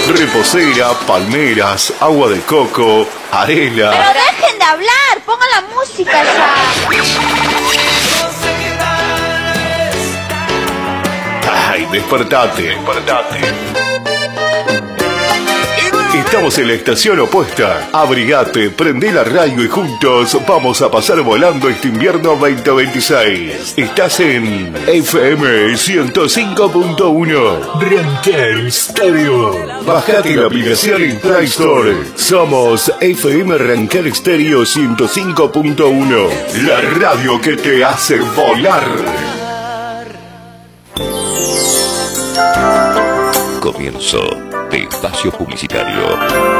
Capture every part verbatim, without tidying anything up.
Reposera, palmeras, agua de coco, arena. Pero dejen de hablar, pongan la música ya. Ay, despertate, despertate. Estamos en la estación opuesta. Abrigate, prende la radio y juntos vamos a pasar volando este invierno veinte veintiséis. Estás en F M ciento cinco punto uno. Ranker Stereo. Bajate la aplicación en Play Store. Somos F M Ranker Stereo ciento cinco punto uno. La radio que te hace volar. Comienzo de espacio publicitario.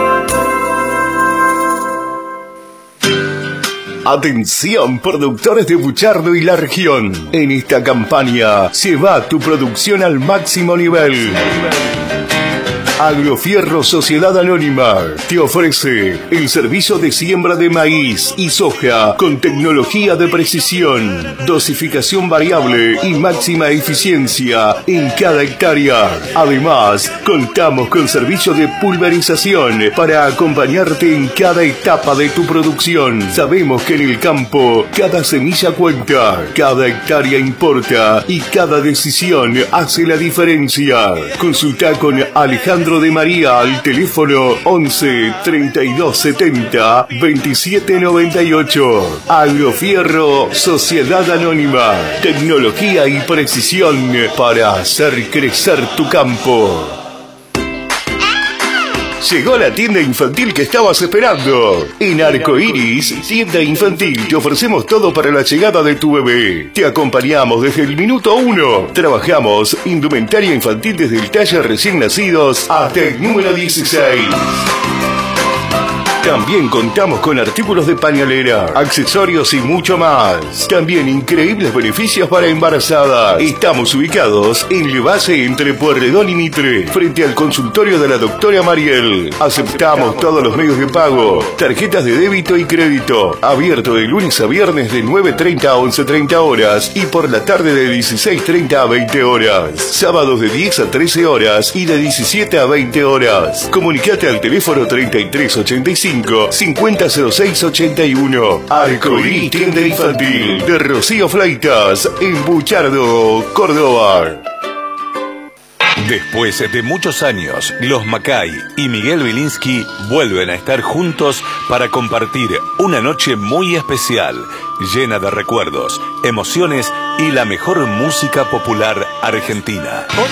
Atención, productores de Buchardo y la región. En esta campaña, lleva tu producción al máximo nivel. Agrofierro Sociedad Anónima te ofrece el servicio de siembra de maíz y soja con tecnología de precisión, dosificación variable y máxima eficiencia en cada hectárea. Además, contamos con servicio de pulverización para acompañarte en cada etapa de tu producción. Sabemos que en el campo cada semilla cuenta, cada hectárea importa y cada decisión hace la diferencia. Consulta con Alejandro de María al teléfono once treinta y dos setenta veintisiete noventa y ocho. Agrofierro Sociedad Anónima. Tecnología y precisión para hacer crecer tu campo. Llegó la tienda infantil que estabas esperando. En Arcoiris, tienda infantil, te ofrecemos todo para la llegada de tu bebé. Te acompañamos desde el minuto uno. Trabajamos indumentaria infantil desde el taller recién nacidos hasta el número dieciséis. También contamos con artículos de pañalera, accesorios y mucho más. También increíbles beneficios para embarazadas. Estamos ubicados en Levase entre Pueyrredón y Mitre, frente al consultorio de la doctora Mariel. Aceptamos todos los medios de pago, tarjetas de débito y crédito. Abierto de lunes a viernes de nueve treinta a once treinta horas y por la tarde de dieciséis treinta a veinte horas. Sábados de diez a trece horas y de diecisiete a veinte horas. Comunicate al teléfono treinta y tres ochenta y cinco cincuenta cero seis ochenta y uno. Arcoiris, tienda infantil de Rocío Fleitas en Buchardo, Córdoba. Después de muchos años, los Macay y Miguel Bilinsky vuelven a estar juntos para compartir una noche muy especial, llena de recuerdos, emociones y la mejor música popular argentina.